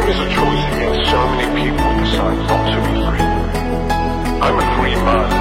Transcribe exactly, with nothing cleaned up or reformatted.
Freedom is a choice against so many people decide not to be free. I'm a free man.